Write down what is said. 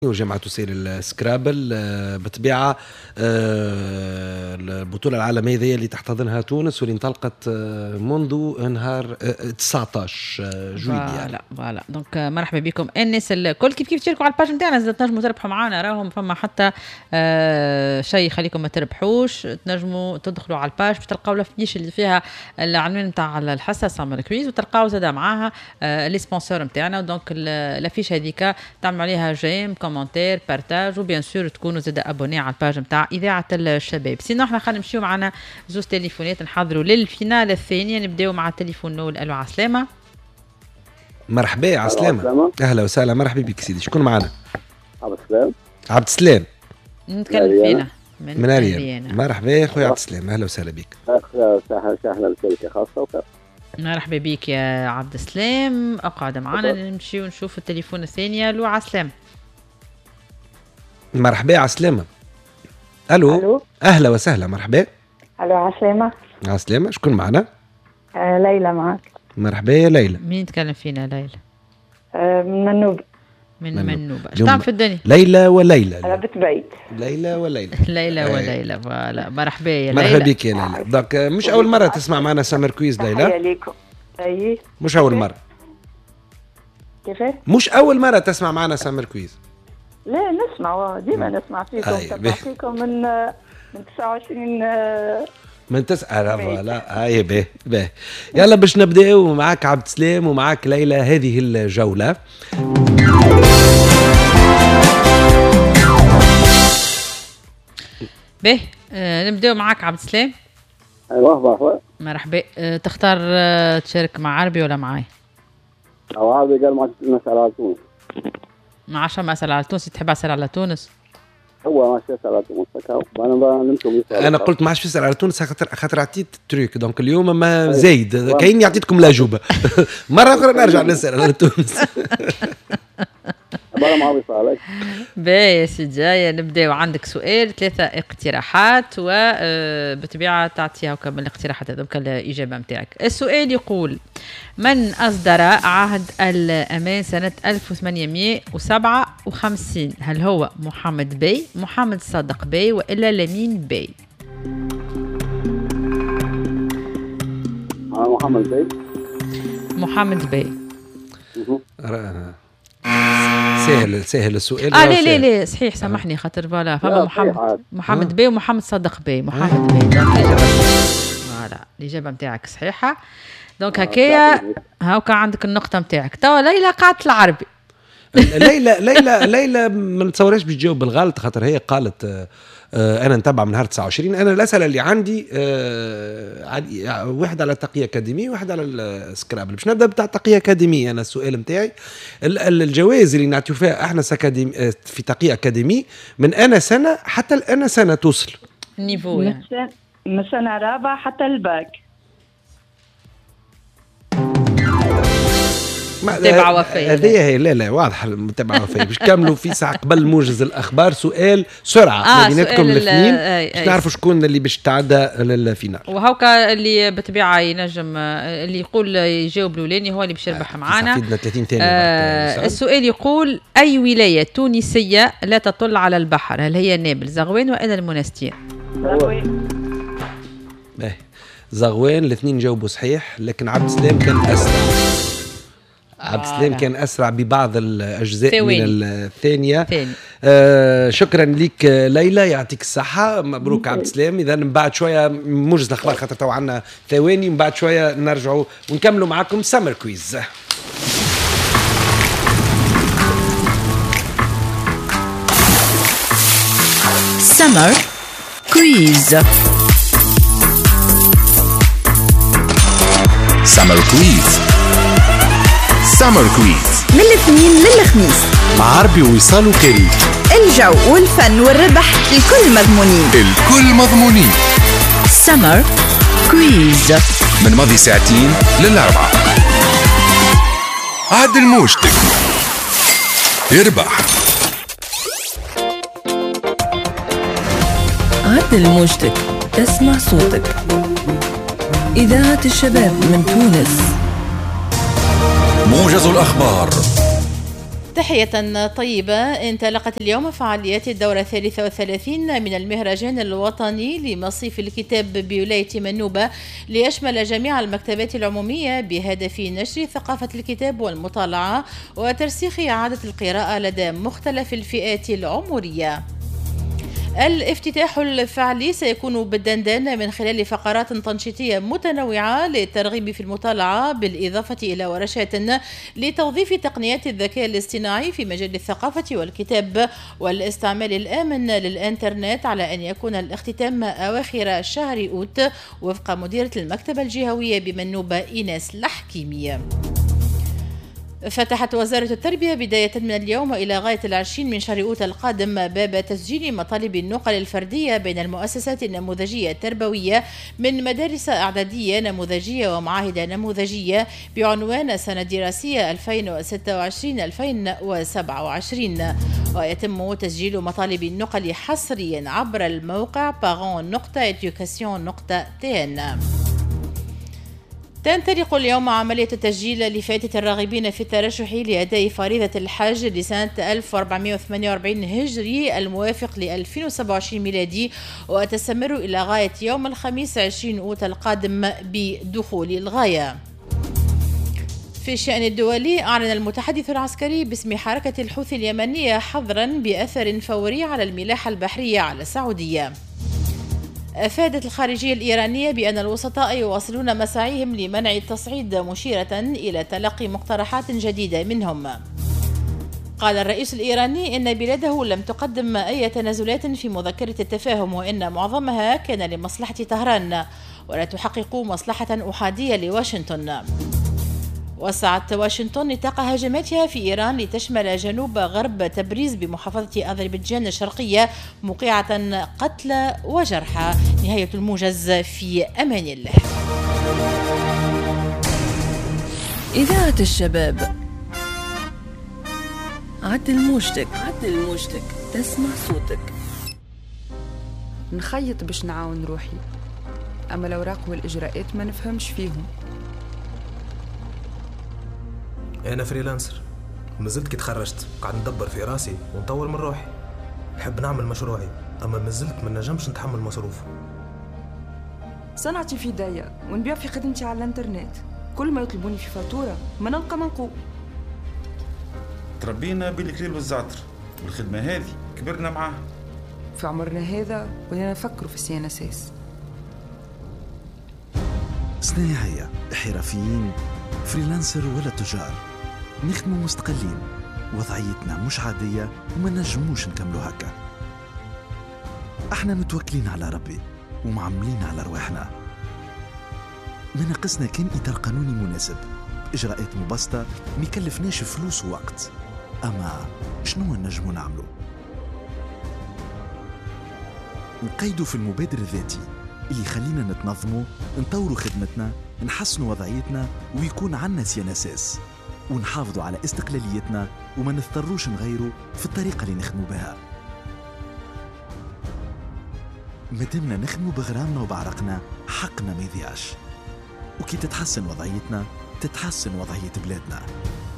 وجامعة وسائل السكرابل بطبيعة البطولة العالمية ذي اللي تحتضنها تونس واللي انطلقت منذ نهار 19 جويلية. فوالا دونك مرحبا بكم الناس الكل. كيف تشاركوا على الباج نتاعنا زاد تنجموا تربحوا معنا، راهم فما حتى شيء يخليكم ما تربحوش. تنجموا تدخلوا على الباج باش تلقاو الافيش اللي فيها العنوان نتاع الحصة سامر كويز، وتلقاو زاد معاها لي سبونسور نتاعنا. دونك الافيش هذيك تعملوا عليها جيم كومنتير بارتاج، وبيان سور تكونوا زاد ابوني على الباج نتاع اذاعه الشباب. سينو احنا خلينا نمشيو معنا زوج تليفونات نحضروا للفينال الثانيه. نبداو مع التليفون الاول. الو عسلامه. مرحبا عسلامة. اهلا وسهلا، مرحبا بك سيدي. شكون معنا؟ عبد السلام. عبد السلام نتكلم فينا من أريانا. مرحبا يا خويا عبد السلام، اهلا وسهلا بك. اهلا بشركه خاصه وكذا. مرحبا بك يا عبد السلام، اقعد معنا نمشي ونشوف التليفون الثانيه. الو عسلامة. مرحبا عسلامة. الو اهلا وسهلا، مرحبا. الو عسلامة. عسلامة، شكون معنا؟ ليلى معك. مرحبا يا ليلى. مين تكلم فينا ليلى؟ من منوبة. من منوبة. ايش تعمل في الدنيا؟ ليلى وليلى. انا بتبيت. ليلى وليلى. ليلى وليلى. فوالا مرحبا يا ليلى. مرحبا بك يا ليلى. دونك مش اول مرة تسمع معنا سامر كويز ليلى؟ تحية ليكم. اي مش اول مرة. كيفاش؟ مش اول مرة تسمع معنا سامر كويز. لا نسمع ديما نسمع فيكم. تسمع فيكم من 29 من تسأل. فوالا هاي به يلا باش نبداو معاك عبد السلام ومعاك ليلى هذه الجولة. به نبداو معاك عبد السلام. مرحبا. مرحبا. تختار تشارك مع عربي ولا معاي؟ او عربي. قال ما نسأل على تونس. ما عادش مسألة على تونس. تحب أسأل على تونس؟ هو ما يسأل على تونس. انا قلت ما عادش يسأل على تونس خاطر عطيت تريك. دونك اليوم ما زايد كاين يعطيكم الأجوبة. مرة أخرى نرجع نسأل على تونس. باهي يا سيدي، نبداو. عندك سؤال 3 اقتراحات وبطبيعة تعطيها من الاقتراحات هذوك الإجابة متاعك. السؤال يقول: من أصدر عهد الأمان سنة 1857؟ هل هو محمد بي، محمد صادق بي، وإلا لمين بي؟ محمد بي. محمد بي. سهل السؤال. لا صحيح، سامحني خاطر فوالا فما محمد بي ومحمد صادق بي. محمد بي. فوالا الإجابة متاعك صحيحة. دونك هكايا هاوكا عندك النقطة متاعك. توا ليلى قعدت العربي. ليلى ما نتصورش باش تجاوب بالغلط خاطر هي قالت انا نتبع من نهار 29. انا الاسئله اللي عندي واحد على التقية اكاديمي وواحد على السكرابل. باش نبدا بتاع التقية اكاديمي. انا السؤال نتاعي الجوائز اللي نعطيو فيها احنا في تقية اكاديمي من انا سنه حتى انا سنه توصل النيفو يعني من سنه رابعه حتى الباك. متابعة وفية. هذه هي. لا واضح المتابعة وفية. باش كملوا في ساعة قبل موجز الأخبار سؤال سرعة بيناتكم الاثنين باش نعرفوا شكون اللي باش تعدى للفينال. وهوكا اللي بطبيعة ينجم اللي يقول يجاوب الأولاني هو اللي باش يربح معانا. 30 ثانية. السؤال يقول: أي ولاية تونسية لا تطل على البحر؟ هل هي نابل، زغوان، وإلا المنستير؟ زغوان. الاثنين جاوبوا صحيح، لكن عبد السلام كان أسرع. عبد السلام كان أسرع ببعض الأجزاء من الثانية. شكرا لك ليلى، يعطيك الصحة. مبروك عبد السلام. إذا من بعد شوية موجز الأخبار خاطر تو عنا ثواني، من بعد شوية نرجعوا ونكملوا معكم سامر كويز. سامر كويز. سامر كويز. سامر كويز من الاثنين للخميس مع عربي وصال وكريم. الجو والفن والربح الكل مضمونين. سامر كويز من ماضي 2 للأربعة. عدل موجتك اربح. عدل موجتك، اسمع صوتك. إذاعة الشباب من تونس. موجز الأخبار. تحية طيبة. انطلقت اليوم فعاليات الدورة 33 من المهرجان الوطني لمصيف الكتاب بولاية منوبة، ليشمل جميع المكتبات العمومية بهدف نشر ثقافة الكتاب والمطالعة وترسيخ عادة القراءة لدى مختلف الفئات العمرية. الافتتاح الفعلي سيكون بالدندان من خلال فقرات تنشيطية متنوعة للترغيب في المطالعة، بالإضافة إلى ورشات لتوظيف تقنيات الذكاء الاصطناعي في مجال الثقافة والكتاب والاستعمال الآمن للإنترنت، على أن يكون الاختتام أواخر شهر أوت وفق مديرة المكتبة الجهوية بمنوبة إيناس الحكيمية. فتحت وزارة التربية بداية من اليوم إلى غاية 20 من شهر أوت القادم باب تسجيل مطالب النقل الفردية بين المؤسسات النموذجية التربوية من مدارس إعدادية نموذجية ومعاهد نموذجية بعنوان سنة دراسية 2026-2027، ويتم تسجيل مطالب النقل حصريا عبر الموقع parents.education.tn. تنطلق اليوم عملية التسجيل لفائدة الراغبين في الترشح لأداء فريضة الحج لسنة 1448 هجري الموافق ل 2027 ميلادي، وتستمر إلى غاية يوم الخميس 20 أوت القادم بدخول الغاية. في الشأن الدولي، أعلن المتحدث العسكري باسم حركة الحوثي اليمنية حظرا بأثر فوري على الملاحة البحرية على السعودية. أفادت الخارجية الإيرانية بأن الوسطاء يواصلون مساعيهم لمنع التصعيد، مشيرة إلى تلقي مقترحات جديدة منهم. قال الرئيس الإيراني إن بلاده لم تقدم أي تنازلات في مذكرة التفاهم، وإن معظمها كان لمصلحة طهران ولا تحقق مصلحة أحادية لواشنطن. وسعت واشنطن نطاق هجماتها في إيران لتشمل جنوب غرب تبريز بمحافظة أذربيجان الشرقية، موقعة قتلى وجرحى. نهاية الموجز، في أمان الله. إذاعة الشباب، عدل موجتك، تسمع صوتك. نخيط باش نعاون روحي، أما الأوراق والإجراءات ما نفهمش فيهم. أنا فريلانسر، مازلت كي تخرجت قاعد ندبر في راسي ونطور من روحي. نحب نعمل مشروعي، أما مازلت ما نجمش نتحمل مصروف. صنعتي في ضيق ونبيع في خدمتي على الانترنت، كل ما يطلبوني في فاتورة ما نلقى منقوب. تربينا بالكليل والزعتر، والخدمة هذه كبرنا معاها. في عمرنا هذا ولينا نفكروا في CNSS. صناعية، احترافيين، فريلانسر ولا تجار، نخدموا مستقلين، وضعيتنا مش عادية وما نجموش نكملوا هكا. احنا متوكلين على ربي ومعملين على رواحنا. ما ناقصنا كان إطار قانوني مناسب بإجراءات مبسطة ما يكلفناش فلوس ووقت. أما شنو نجموا نعملوا؟ نقيدوا في المبادر الذاتي اللي يخلينا نتنظموا، نطوروا خدمتنا، نحسنوا وضعيتنا، ويكون عنا CNSS، ونحافظوا على استقلاليتنا وما نضطروش نغيروا في الطريقة اللي نخدموا بها. مادامنا نخدموا بغرامنا وبعرقنا، حقنا ما يضيعش. وكي تتحسن وضعيتنا تتحسن وضعية بلادنا.